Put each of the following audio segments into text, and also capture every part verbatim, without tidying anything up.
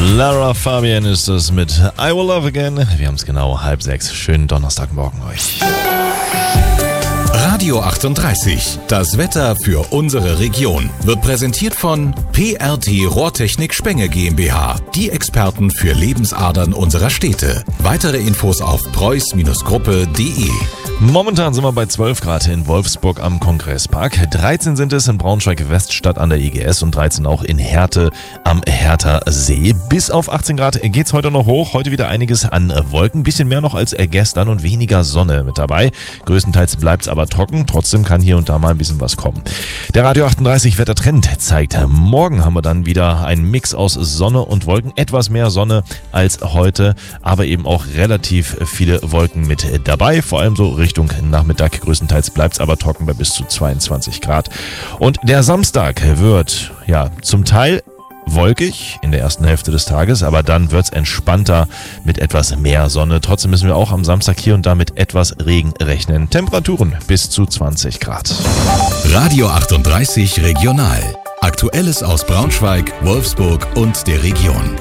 Lara Fabian ist es mit I Will Love Again. Wir haben es genau halb sechs. Schönen Donnerstagmorgen euch. Radio achtunddreißig, das Wetter für unsere Region, wird präsentiert von P R T Rohrtechnik Spenge GmbH, die Experten für Lebensadern unserer Städte. Weitere Infos auf preuß Gruppe punkt de. Momentan sind wir bei zwölf Grad in Wolfsburg am Kongresspark. dreizehn sind es in Braunschweig-Weststadt an der I G S und dreizehn auch in Herte am Hertha See. Bis auf achtzehn Grad geht's heute noch hoch. Heute wieder einiges an Wolken. Bisschen mehr noch als gestern und weniger Sonne mit dabei. Größtenteils bleibt's aber trocken. Trotzdem kann hier und da mal ein bisschen was kommen. Der Radio achtunddreißig Wettertrend zeigt, morgen haben wir dann wieder einen Mix aus Sonne und Wolken. Etwas mehr Sonne als heute, aber eben auch relativ viele Wolken mit dabei. Vor allem so Richtung Nachmittag. Größtenteils bleibt es aber trocken bei bis zu zweiundzwanzig Grad. Und der Samstag wird ja zum Teil wolkig in der ersten Hälfte des Tages, aber dann wird es entspannter mit etwas mehr Sonne. Trotzdem müssen wir auch am Samstag hier und da mit etwas Regen rechnen. Temperaturen bis zu zwanzig Grad. Radio achtunddreißig Regional. Aktuelles aus Braunschweig, Wolfsburg und der Region.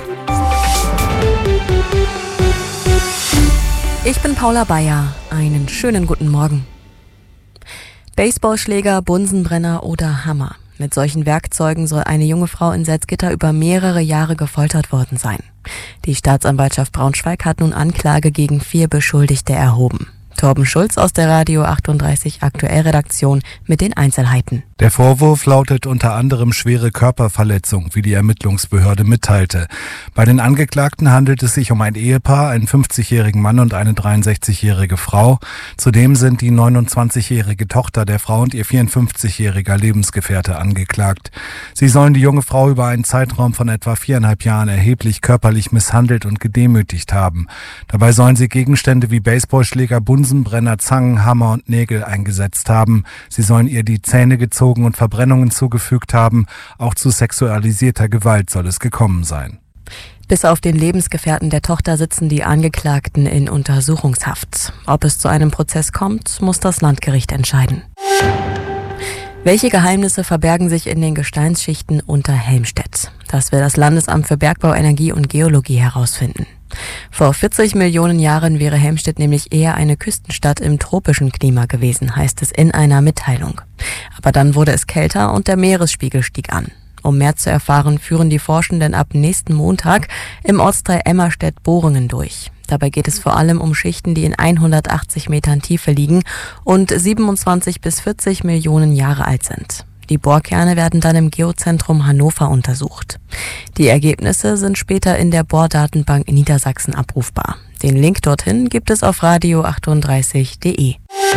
Ich bin Paula Bayer. Einen schönen guten Morgen. Baseballschläger, Bunsenbrenner oder Hammer. Mit solchen Werkzeugen soll eine junge Frau in Salzgitter über mehrere Jahre gefoltert worden sein. Die Staatsanwaltschaft Braunschweig hat nun Anklage gegen vier Beschuldigte erhoben. Torben Schulz aus der Radio achtunddreißig Aktuell-Redaktion mit den Einzelheiten. Der Vorwurf lautet unter anderem schwere Körperverletzung, wie die Ermittlungsbehörde mitteilte. Bei den Angeklagten handelt es sich um ein Ehepaar, einen fünfzigjährigen Mann und eine dreiundsechzigjährige Frau. Zudem sind die neunundzwanzigjährige Tochter der Frau und ihr vierundfünfzigjähriger Lebensgefährte angeklagt. Sie sollen die junge Frau über einen Zeitraum von etwa viereinhalb Jahren erheblich körperlich misshandelt und gedemütigt haben. Dabei sollen sie Gegenstände wie Baseballschläger, Bunsenbrenner, Zangen, Hammer und Nägel eingesetzt haben. Sie sollen ihr die Zähne gezogen und Verbrennungen zugefügt haben. Auch zu sexualisierter Gewalt soll es gekommen sein. Bis auf den Lebensgefährten der Tochter sitzen die Angeklagten in Untersuchungshaft. Ob es zu einem Prozess kommt, muss das Landgericht entscheiden. Welche Geheimnisse verbergen sich in den Gesteinsschichten unter Helmstedt? Das will das Landesamt für Bergbau, Energie und Geologie herausfinden. Vor vierzig Millionen Jahren wäre Helmstedt nämlich eher eine Küstenstadt im tropischen Klima gewesen, heißt es in einer Mitteilung. Aber dann wurde es kälter und der Meeresspiegel stieg an. Um mehr zu erfahren, führen die Forschenden ab nächsten Montag im Ortsteil Emmerstedt Bohrungen durch. Dabei geht es vor allem um Schichten, die in hundertachtzig Metern Tiefe liegen und siebenundzwanzig bis vierzig Millionen Jahre alt sind. Die Bohrkerne werden dann im Geozentrum Hannover untersucht. Die Ergebnisse sind später in der Bohrdatenbank Niedersachsen abrufbar. Den Link dorthin gibt es auf radio achtunddreißig punkt de.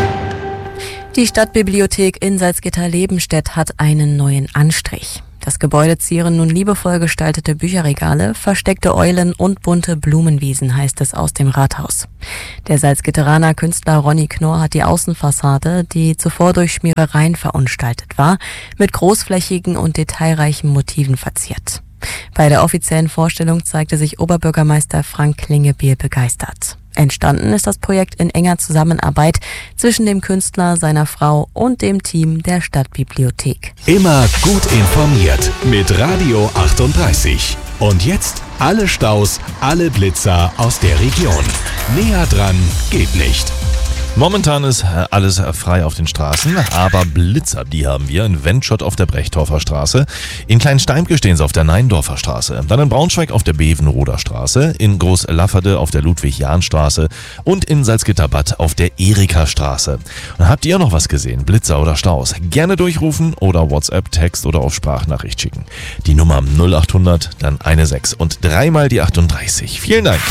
Die Stadtbibliothek in Salzgitter-Lebenstedt hat einen neuen Anstrich. Das Gebäude zieren nun liebevoll gestaltete Bücherregale, versteckte Eulen und bunte Blumenwiesen, heißt es aus dem Rathaus. Der Salzgitteraner Künstler Ronny Knorr hat die Außenfassade, die zuvor durch Schmierereien verunstaltet war, mit großflächigen und detailreichen Motiven verziert. Bei der offiziellen Vorstellung zeigte sich Oberbürgermeister Frank Klingebiel begeistert. Entstanden ist das Projekt in enger Zusammenarbeit zwischen dem Künstler, seiner Frau und dem Team der Stadtbibliothek. Immer gut informiert mit Radio achtunddreißig. Und jetzt alle Staus, alle Blitzer aus der Region. Näher dran geht nicht. Momentan ist alles frei auf den Straßen, aber Blitzer, die haben wir in Wendschott auf der Brechdorfer Straße, in Kleinsteimke stehen sie auf der Neindorfer Straße, dann in Braunschweig auf der Bevenroder Straße, in Großlafferde auf der Ludwig-Jahn-Straße und in Salzgitterbad auf der Erika-Straße. Und habt ihr noch was gesehen, Blitzer oder Staus? Gerne durchrufen oder WhatsApp, Text oder auf Sprachnachricht schicken. Die Nummer null achthundert, dann eine sechs und dreimal die achtunddreißig. Vielen Dank.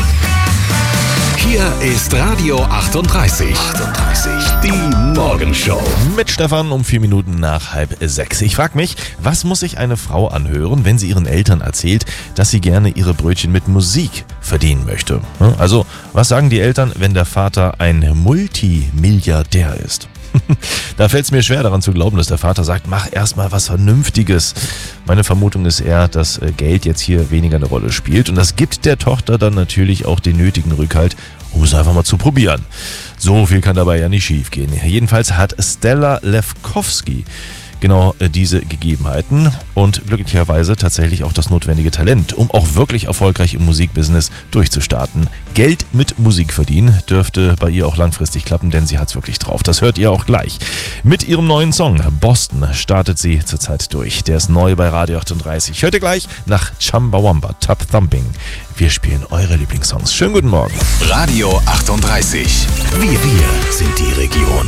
Hier ist Radio achtunddreißig. achtunddreißig. Die Morgenshow. Mit Stefan um vier Minuten nach halb sechs. Ich frage mich, was muss sich eine Frau anhören, wenn sie ihren Eltern erzählt, dass sie gerne ihre Brötchen mit Musik verdienen möchte? Also, was sagen die Eltern, wenn der Vater ein Multimilliardär ist? Da fällt es mir schwer daran zu glauben, dass der Vater sagt, mach erstmal was Vernünftiges. Meine Vermutung ist eher, dass Geld jetzt hier weniger eine Rolle spielt und das gibt der Tochter dann natürlich auch den nötigen Rückhalt, um es einfach mal zu probieren. So viel kann dabei ja nicht schief gehen. Jedenfalls hat Stella Lewkowski genau äh, diese Gegebenheiten und glücklicherweise tatsächlich auch das notwendige Talent, um auch wirklich erfolgreich im Musikbusiness durchzustarten. Geld mit Musik verdienen dürfte bei ihr auch langfristig klappen, denn sie hat es wirklich drauf. Das hört ihr auch gleich. Mit ihrem neuen Song Boston startet sie zurzeit durch. Der ist neu bei Radio achtunddreißig. Hört ihr gleich nach Chumbawamba, Tub Thumping. Wir spielen eure Lieblingssongs. Schönen guten Morgen. Radio achtunddreißig. Wir, wir sind die Region.